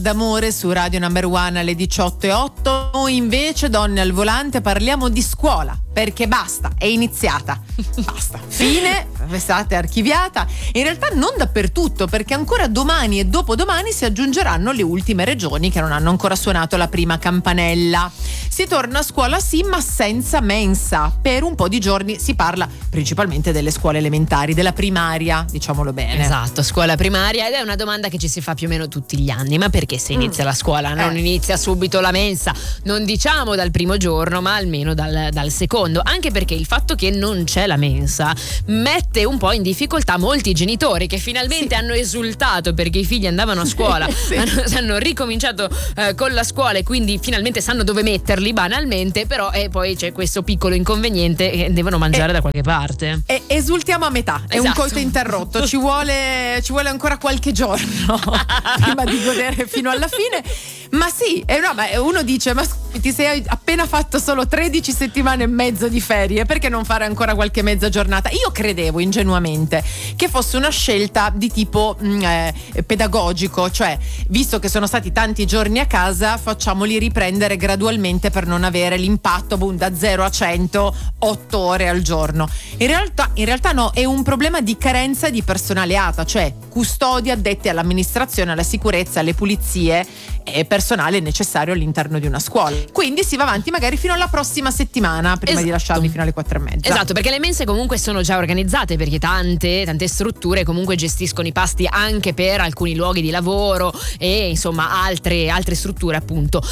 d'amore su Radio Number One alle 18:08. Noi invece, donne al volante, parliamo di scuola, perché basta, è iniziata, basta, fine, estate archiviata. In realtà non dappertutto, perché ancora domani e dopodomani si aggiungeranno le ultime regioni che non hanno ancora suonato la prima campanella. Si torna a scuola sì, ma senza mensa. Per un po' di giorni. Si parla principalmente delle scuole elementari, della primaria, diciamolo bene. Esatto, scuola primaria, ed è una domanda che ci si fa più o meno tutti gli anni: ma perché se inizia la scuola non inizia subito la mensa? Non diciamo dal primo giorno, ma almeno dal secondo, anche perché il fatto che non c'è la mensa mette un po' in difficoltà molti genitori che finalmente hanno esultato perché i figli andavano a scuola, hanno ricominciato con la scuola e quindi finalmente sanno dove metterli banalmente, però poi c'è questo piccolo inconveniente che devono mangiare da qualche parte. Esultiamo a metà, è un coito interrotto, ci vuole ancora qualche giorno prima di godere fino alla fine. Ma sì, ma uno dice: ma ti sei appena fatto solo 13 settimane e mezzo di ferie, perché non fare ancora qualche mezza giornata? Io credevo ingenuamente che fosse una scelta di tipo pedagogico, cioè visto che sono stati tanti giorni a casa, facciamoli riprendere gradualmente per non avere l'impatto da 0 a 100 8 ore al giorno. In realtà no, è un problema di carenza di personale ATA, cioè custodi addetti all'amministrazione, alla sicurezza, alle pulizie e personale necessario all'interno di una scuola. Quindi si va avanti magari fino alla prossima settimana prima di lasciarli fino alle 4:30. Esatto, perché le mense comunque sono già organizzate, perché tante strutture comunque gestiscono i pasti anche per alcuni luoghi di lavoro e insomma altre strutture appunto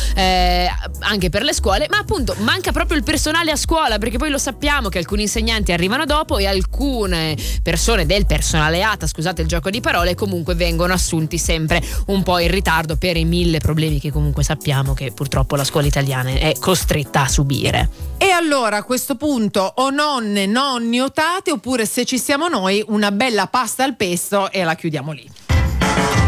anche per le scuole, ma appunto manca proprio il personale a scuola, perché poi lo sappiamo che alcuni insegnanti arrivano dopo e alcune persone del personale ATA, scusate il gioco di parole, comunque vengono assunti sempre un po' in ritardo per i 1000 problemi che comunque sappiamo che purtroppo la scuola italiana è costretta a subire. E allora a questo punto o nonne, nonni o tate, oppure se ci siamo noi una bella pasta al pesto e la chiudiamo lì.